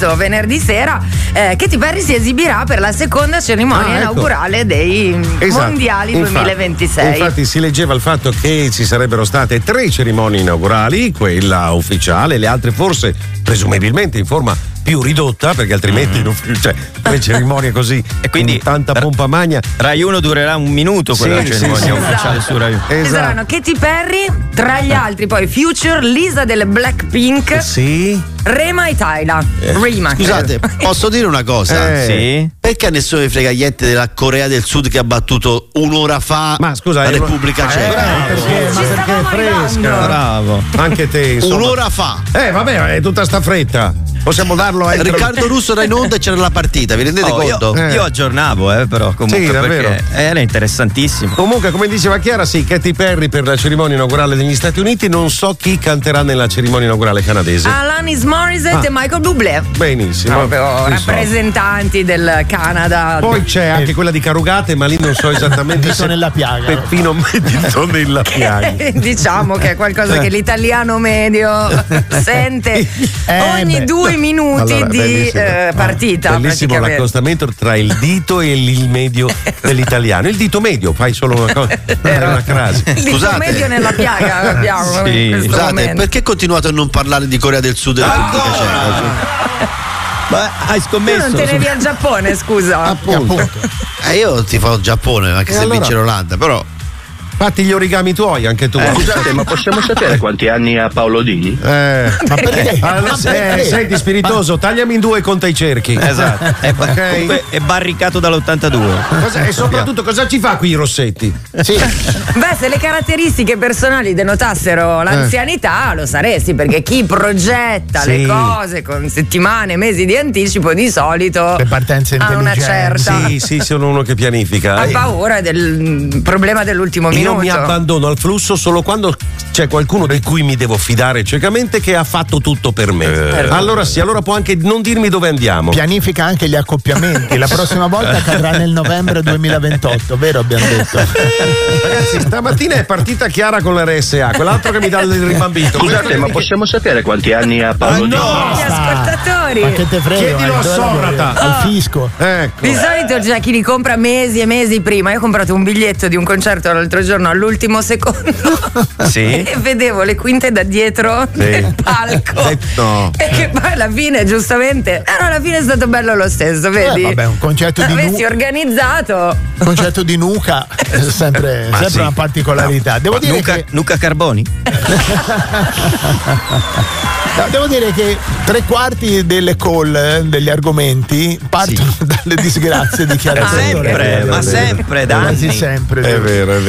stesso venerdì sera Katy Perry si esibirà per la seconda cerimonia inaugurale dei mondiali 2026. Infatti si leggeva il fatto che ci sarebbero state 3 cerimonie inaugurali, quella ufficiale, le altre forse presumibilmente in forma più ridotta, perché altrimenti cioè 3 cerimonie così e quindi tanta pompa magna. Rai 1 durerà un minuto quella cerimonia ufficiale su Rai 1. Ci saranno Katy Perry, tra gli altri poi Future, Lisa delle Blackpink, Rema e Tyla. Scusate, posso dire una cosa? Sì. Perché a nessuno ne frega niente della Corea del Sud che ha battuto un'ora fa la Repubblica Ceca? Perché è fresca. Bravo. Anche te, insomma. Un'ora fa. Vabbè, è tutta sta fretta. Possiamo darlo a Riccardo Russo era in onda e c'era la partita, vi rendete conto? Io aggiornavo, però comunque perché era interessantissimo. Comunque, come diceva Chiara, Katy Perry per la cerimonia inaugurale degli Stati Uniti, non so chi canterà nella cerimonia inaugurale canadese. Alanis Morissette e Michael Bublé. Benissimo. Rappresentanti del Canada. Poi c'è anche quella di Carugate, ma lì non so esattamente. Dito nella piaga. Peppino Dito nella piaga. Diciamo che è qualcosa che l'italiano medio sente ogni 2 minuti di partita. Bellissimo l'accostamento tra il dito e il medio dell'italiano. Il dito medio, fai solo una cosa. Una frase. Il dito medio nella piaga abbiamo. Scusate, perché continuate a non parlare di Corea del Sud e Repubblica Ceca? Ma hai scommesso? Tu non tenevi al Giappone, scusa. Appunto. Io ti fa il Giappone, anche se vince l'Olanda, però. Fatti gli origami tuoi anche tu. Scusate, ma possiamo sapere quanti anni ha Paolo Dini? Ma perché? Senti, spiritoso, tagliami in 2 e conta i cerchi. Esatto. È barricato dall'82. E soprattutto cosa ci fa qui i rossetti? Beh, se le caratteristiche personali denotassero l'anzianità, lo saresti, perché chi progetta le cose con settimane, mesi di anticipo, di solito le partenze ha una certa. Sì, sono uno che pianifica. Ha paura del problema dell'ultimo minuto. Io mi abbandono al flusso solo quando c'è qualcuno di cui mi devo fidare ciecamente, che ha fatto tutto per me. Allora può anche non dirmi dove andiamo. Pianifica anche gli accoppiamenti. La prossima volta accadrà nel novembre 2028, vero? Abbiamo detto. Ragazzi, stamattina è partita Chiara con l'RSA, quell'altro che mi dà il rimbambito. Scusate, ma possiamo sapere quanti anni ha Paolo Dini? Gli ascoltatori. Ma che te frega? Chiedilo a Socrata. Al fisco. Ecco. Di solito c'è chi li compra mesi e mesi prima. Io ho comprato un biglietto di un concerto l'altro giorno all'ultimo secondo e vedevo le quinte da dietro nel palco e che poi alla fine giustamente alla fine è stato bello lo stesso, vedi? Vabbè, un concerto di avessi organizzato un concerto di nuca è sempre una particolarità. Devo dire Nuca Carboni? Devo dire che 3/4 delle call, degli argomenti partono dalle disgrazie di Chiara. Sempre da anni. Sempre. È vero.